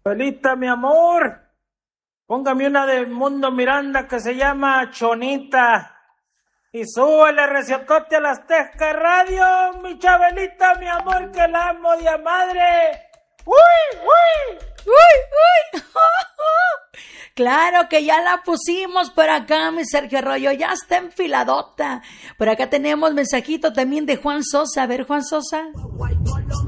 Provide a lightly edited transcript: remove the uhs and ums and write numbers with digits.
Chabelita, mi amor, póngame una de Mundo Miranda que se llama Chonita. Y súbele reciotote a las Azteca Radio, mi Chabelita, mi amor, que la amo de a madre. ¡Uy, uy! ¡Uy, uy! Claro que ya la pusimos por acá, mi Sergio Arroyo, ya está enfiladota. Por acá tenemos mensajito también de Juan Sosa. A ver, Juan Sosa.